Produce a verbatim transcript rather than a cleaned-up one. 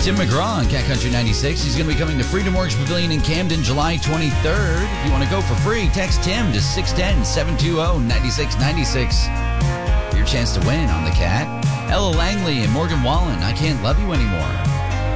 Tim McGraw on Cat Country ninety-six. He's going to be coming to Freedom Works Pavilion in Camden July twenty-third. If you want to go for free, text Tim to six one zero, seven two zero, nine six nine six. Your chance to win on the Cat. Ella Langley and Morgan Wallen, I Can't Love You Anymore.